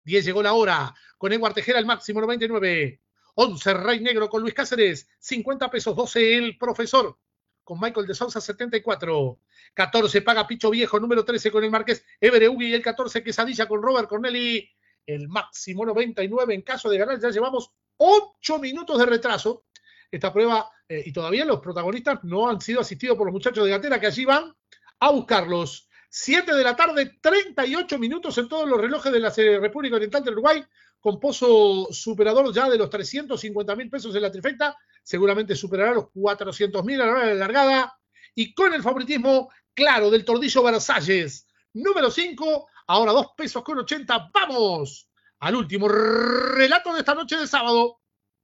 10 llegó la hora. Con Edward Tejera el máximo 99. 11 Rey Negro con Luis Cáceres, 50 pesos. 12 el profesor con Michael de Sousa, 74. 14 paga Picho Viejo, número 13 con el Marqués Evereugi y el 14 Quesadilla con Robert Corneli. El máximo 99 en caso de ganar. Ya llevamos 8 minutos de retraso. Esta prueba, y todavía los protagonistas no han sido asistidos por los muchachos de Gatera, que allí van a buscarlos. 7 de la tarde, 38 minutos en todos los relojes de la República Oriental del Uruguay, con pozo superador ya de los 350.000 pesos en la trifecta, seguramente superará los 400.000 a la hora de la largada, y con el favoritismo claro del Tordillo Versalles, número 5, ahora 2 pesos con 80, vamos al último relato de esta noche de sábado.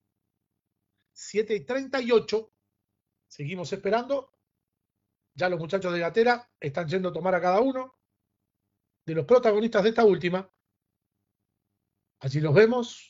7:38, seguimos esperando. Ya los muchachos de Gatera están yendo a tomar a cada uno de los protagonistas de esta última. Allí los vemos.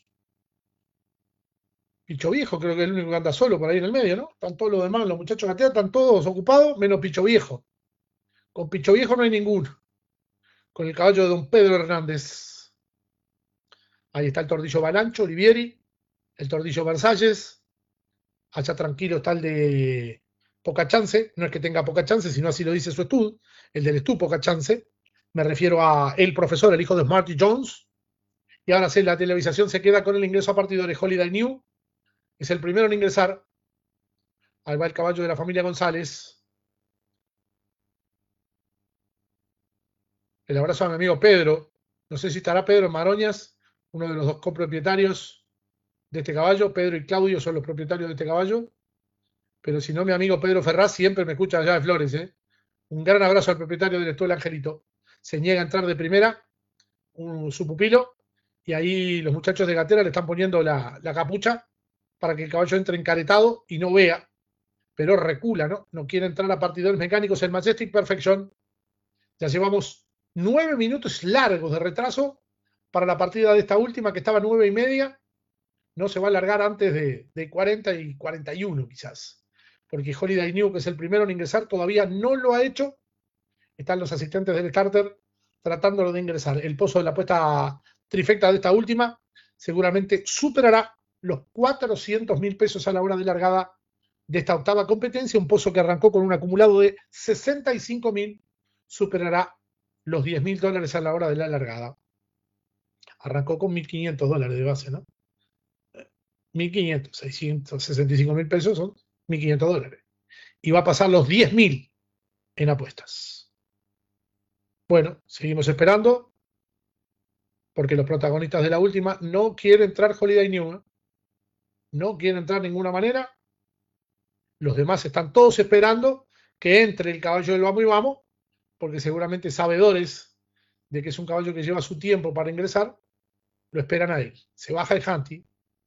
Picho Viejo creo que es el único que anda solo por ahí en el medio, ¿no? Están todos los demás, los muchachos de Gatera están todos ocupados, menos Picho Viejo. Con Picho Viejo no hay ninguno. Con el caballo de don Pedro Hernández. Ahí está el Tordillo Balancho, Olivieri, el Tordillo Versalles. Allá tranquilo está el de Poca Chance, no es que tenga poca chance, sino así lo dice su estudio, el del Estú Poca Chance. Me refiero a el profesor, el hijo de Smarty Jones. Y ahora sí, la televisación se queda con el ingreso a partidores. Holiday New es el primero en ingresar. Ahí va el caballo de la familia González. El abrazo a mi amigo Pedro. No sé si estará Pedro en Maroñas, uno de los dos copropietarios de este caballo. Pedro y Claudio son los propietarios de este caballo. Pero si no, mi amigo Pedro Ferraz siempre me escucha allá de Flores. Un gran abrazo al propietario del Estudio El Angelito. Se niega a entrar de primera, su pupilo, y ahí los muchachos de Gatera le están poniendo la capucha para que el caballo entre encaretado y no vea, pero recula, ¿no? No quiere entrar a partidores mecánicos. El Majestic Perfection. Ya llevamos 9 minutos largos de retraso para la partida de esta última, que estaba 9:30. No se va a alargar antes de 40 y 41 quizás, porque Holiday New, que es el primero en ingresar, todavía no lo ha hecho. Están los asistentes del starter tratándolo de ingresar. El pozo de la apuesta trifecta de esta última seguramente superará los 400.000 pesos a la hora de largada de esta octava competencia. Un pozo que arrancó con un acumulado de 65.000 superará los $10.000 a la hora de la largada. Arrancó con $1.500 de base, ¿no? 1.500, 665.000 pesos son $1.500. Y va a pasar los 10.000 en apuestas. Bueno, seguimos esperando, porque los protagonistas de la última no quieren entrar Holiday New, ¿eh? No quieren entrar de ninguna manera. Los demás están todos esperando que entre el caballo del Vamos y Vamos, porque seguramente sabedores de que es un caballo que lleva su tiempo para ingresar, lo esperan a él. Se baja el Hunty.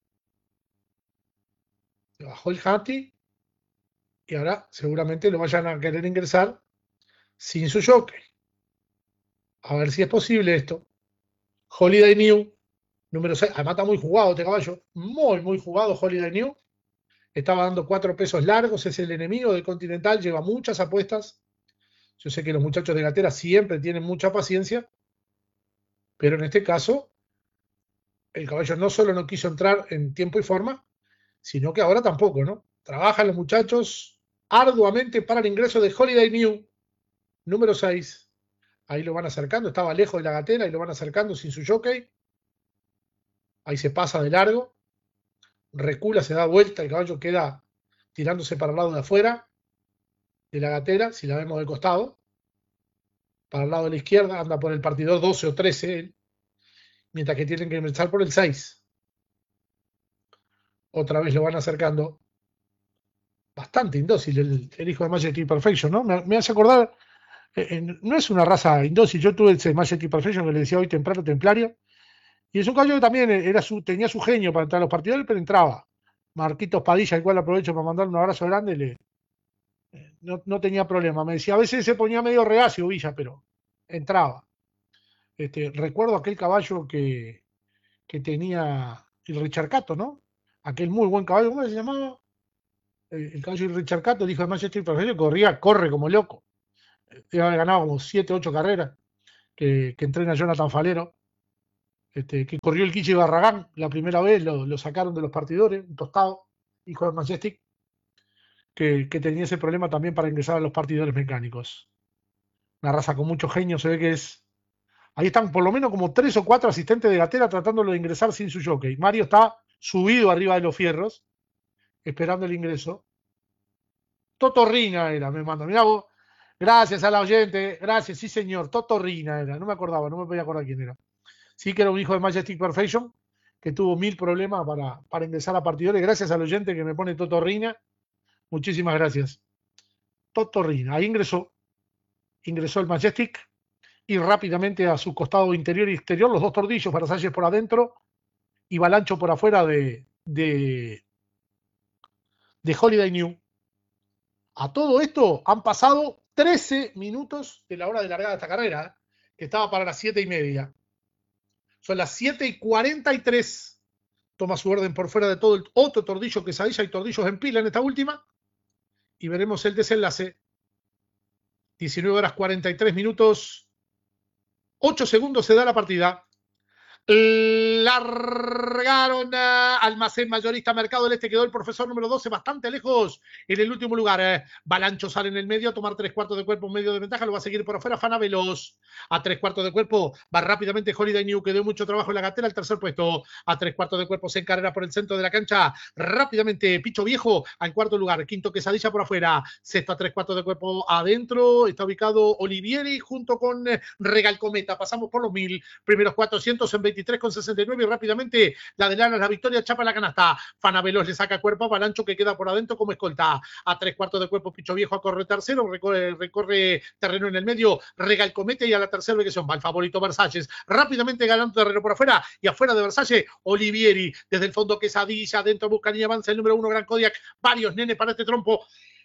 Se bajó el Hunty y ahora seguramente lo vayan a querer ingresar sin su jockey. A ver si es posible esto. Holiday New, número 6. Además está muy jugado este caballo. Muy, muy jugado Holiday New. Estaba dando 4 pesos largos. Es el enemigo del Continental. Lleva muchas apuestas. Yo sé que los muchachos de Gatera siempre tienen mucha paciencia. Pero en este caso, el caballo no solo no quiso entrar en tiempo y forma, sino que ahora tampoco, ¿no? Trabajan los muchachos arduamente para el ingreso de Holiday New, número 6. Ahí lo van acercando, estaba lejos de la Gatera y lo van acercando sin su jockey. Ahí se pasa de largo, recula, se da vuelta, el caballo queda tirándose para el lado de afuera de la Gatera, si la vemos de costado. Para el lado de la izquierda anda por el partidor 12 o 13, mientras que tienen que empezar por el 6. Otra vez lo van acercando. Bastante indócil el hijo de Majesty Perfection, ¿no? Me hace acordar, no es una raza indócil. Yo tuve ese Majesty Perfection que le decía hoy temprano templario, y es un caballo que también tenía su genio para entrar a los partidores, pero entraba. Marquitos Padilla, al cual aprovecho para mandarle un abrazo grande, no tenía problema. Me decía, a veces se ponía medio reacio Villa, pero entraba. Recuerdo aquel caballo que tenía el Richard Cato, ¿no? Aquel muy buen caballo, ¿cómo se llamaba? El caballo de Richard Cato, el hijo de Majesty Perfection, corre como loco. Debe haber ganado como 7, 8 carreras que entrena Jonathan Falero. que corrió el Kichi Barragán la primera vez, lo sacaron de los partidores, un tostado, hijo de Majestic, que tenía ese problema también para ingresar a los partidores mecánicos. Una raza con mucho genio, se ve que es. Ahí están por lo menos como 3 o 4 asistentes de gatera tratándolo de ingresar sin su jockey. Mario está subido arriba de los fierros, esperando el ingreso. Totorrina era, me manda. Mirá vos. Gracias a la oyente. Gracias, sí señor. Totorrina era. No me acordaba, no me podía acordar quién era. Sí que era un hijo de Majestic Perfection, que tuvo 1000 problemas para ingresar a partidores. Gracias al oyente que me pone Totorrina. Muchísimas gracias. Totorrina. Ahí ingresó el Majestic y rápidamente a su costado interior y exterior los dos tordillos, Versalles por adentro y Balancho por afuera de Holiday New. A todo esto han pasado 13 minutos de la hora de largada de esta carrera, que estaba para las 7:30. Son las 7:43. Toma su orden por fuera de todo el otro tordillo, Quesadilla y tordillos en pila en esta última. Y veremos el desenlace. 19 horas 43 minutos. 8 segundos se da la partida. Largaron Almacén Mayorista Mercado del Este, quedó el profesor número 12 bastante lejos en el último lugar. Balancho sale en el medio a tomar 3/4 de cuerpo, medio de ventaja, lo va a seguir por afuera Fana Veloz. A 3/4 de cuerpo va rápidamente Holiday New, que dio mucho trabajo en la gatera, al tercer puesto. A 3/4 de cuerpo se encarrera por el centro de la cancha rápidamente Picho Viejo al cuarto lugar, quinto Quesadilla por afuera, sexto a 3/4 de cuerpo adentro, está ubicado Olivieri junto con Regal Cometa. Pasamos por los 1000, primeros 400 en 23,69 y rápidamente la de Lana, la victoria, chapa la canasta. Fana Veloz le saca cuerpo a Balancho, que queda por adentro como escolta. A 3/4 de cuerpo Picho Viejo a correr tercero, recorre terreno en el medio, Regal Cometa, y a la tercera ubicación va el favorito Versalles, rápidamente ganando terreno por afuera, y afuera de Versalles Olivieri, desde el fondo Quesadilla, adentro buscan y avanza el número 1 Gran Kodiak, varios nenes para este trompo.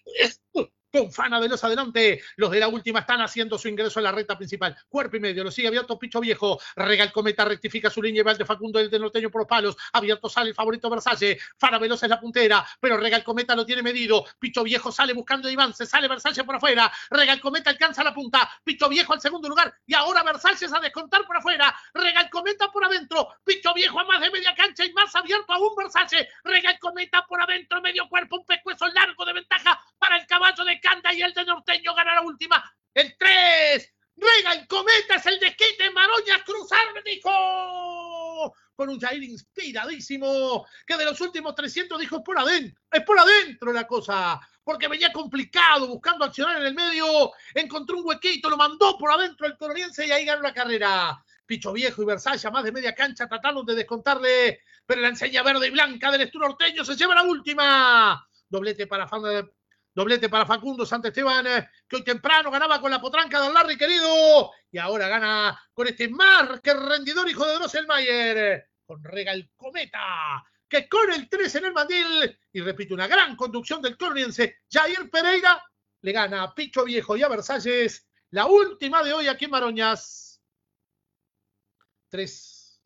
Con Fana Veloz adelante, los de la última están haciendo su ingreso a la recta principal, cuerpo y medio, lo sigue abierto Picho Viejo, Regal Cometa rectifica su línea y va el de Facundo el de Norteño por los palos, abierto sale el favorito Versalles, Fana Veloz es la puntera, pero Regal Cometa lo tiene medido, Picho Viejo sale buscando Iván, se sale Versalles por afuera, Regal Cometa alcanza la punta, Picho Viejo al segundo lugar, y ahora Versalles a descontar por afuera, Regal Cometa por adentro, Picho Viejo a más de media cancha y más abierto aún Versalles, Regal Cometa por adentro, medio cuerpo, un pescuezo largo de ventaja para el caballo de Canda, y el de Norteño gana la última. El 3. Regal Cometa es el desquite. Maroñas cruzar, me dijo. Con un Jair inspiradísimo. Que de los últimos 300 dijo: es por adentro la cosa. Porque venía complicado, buscando accionar en el medio. Encontró un huequito, lo mandó por adentro el coroniense y ahí ganó la carrera. Picho Viejo y Versalles a más de media cancha trataron de descontarle. Pero la enseña verde y blanca del Estur Norteño se lleva la última. Doblete para Facundo Santesteban, que hoy temprano ganaba con la potranca del Larry querido, y ahora gana con este más que rendidor hijo de Drosselmayer, con Regal Cometa, que con el 3 en el mandil, y repito, una gran conducción del coroniense Jair Pereira, le gana a Picho Viejo y a Versalles, la última de hoy aquí en Maroñas. 3,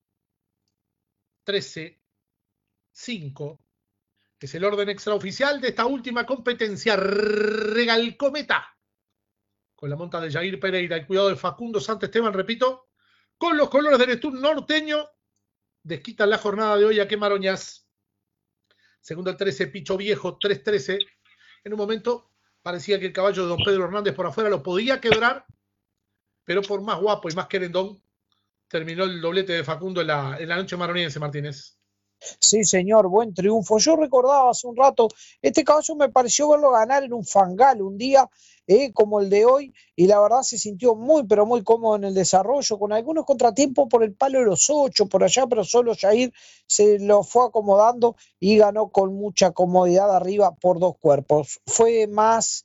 13, 5, es el orden extraoficial de esta última competencia. Regal Cometa, con la monta de Jair Pereira, el cuidado de Facundo Santesteban, repito, con los colores del Estur Norteño, desquitan la jornada de hoy aquí en Maroñas. Segundo el 13, Picho Viejo, 3-13. En un momento parecía que el caballo de don Pedro Hernández por afuera lo podía quebrar, pero por más guapo y más querendón, terminó el doblete de Facundo en la noche maroniense, Martínez. Sí, señor, buen triunfo. Yo recordaba hace un rato, este caballo me pareció verlo ganar en un fangal un día como el de hoy, y la verdad se sintió muy, pero muy cómodo en el desarrollo, con algunos contratiempos por el palo de los 8, por allá, pero solo Jair se lo fue acomodando y ganó con mucha comodidad arriba por 2 cuerpos. Fue más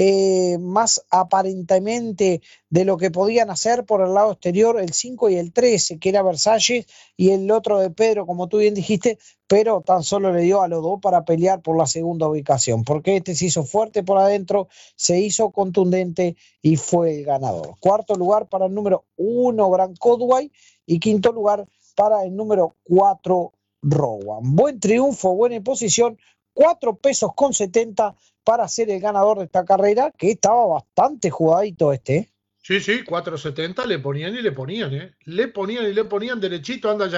aparentemente de lo que podían hacer por el lado exterior el 5 y el 13, que era Versalles, y el otro de Pedro, como tú bien dijiste, pero tan solo le dio a los dos para pelear por la segunda ubicación, porque este se hizo fuerte por adentro, se hizo contundente y fue el ganador. Cuarto lugar para el número 1, Gran Codway, y quinto lugar para el número 4, Rowan. Buen triunfo, buena posición, 4 pesos con 70 para ser el ganador de esta carrera, que estaba bastante jugadito este. Sí, sí, 470 le ponían y le ponían, ¿eh? Le ponían y le ponían derechito, anda